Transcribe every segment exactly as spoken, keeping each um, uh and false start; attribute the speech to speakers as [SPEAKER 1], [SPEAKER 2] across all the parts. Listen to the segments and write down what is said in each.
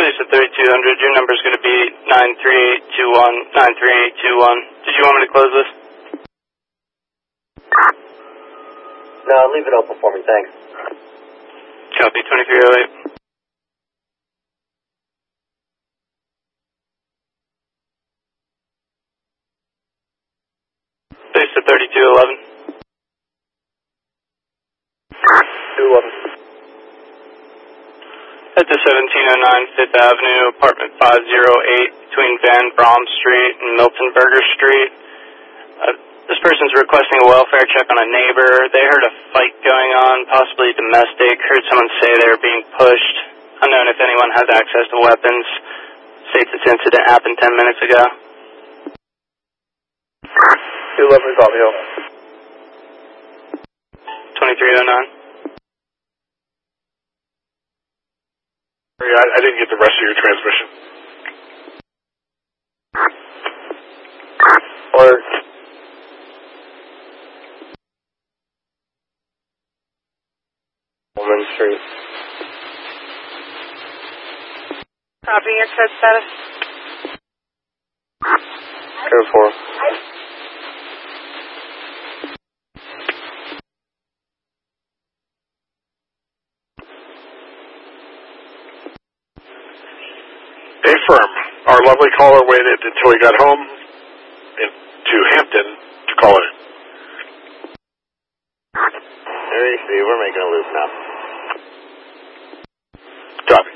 [SPEAKER 1] Base at thirty-two hundred, your number's going to be nine three eight two one, nine three eight two one. Did you want me to close this?
[SPEAKER 2] No, leave it open for me, thanks.
[SPEAKER 1] Copy, twenty-three oh eight. Base at thirty-two eleven.
[SPEAKER 2] two eleven.
[SPEAKER 1] Head to seventeen oh nine Fifth Avenue, apartment five oh eight, between Van Braum Street and Miltonberger Street. Uh, this person's requesting a welfare check on a neighbor. They heard a fight going on, possibly domestic. Heard someone say they were being pushed. Unknown if anyone has access to weapons. States this incident happened ten minutes ago.
[SPEAKER 2] two eleven is on the hill.
[SPEAKER 1] twenty-three oh nine.
[SPEAKER 3] I, I didn't get the rest of your transmission.
[SPEAKER 2] Or Woman Street.
[SPEAKER 4] Copy your code status.
[SPEAKER 2] Code four.
[SPEAKER 3] Affirm. Our lovely caller waited until he got home in, to Hampton to call it.
[SPEAKER 2] There you see, we're making a loop now.
[SPEAKER 3] Copy.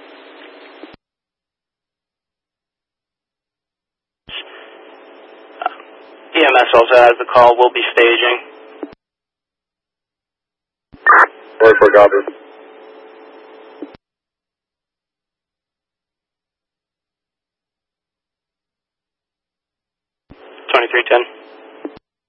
[SPEAKER 1] E M S also has the call. We'll be staging.
[SPEAKER 2] Wait for copy.
[SPEAKER 1] twenty-three ten.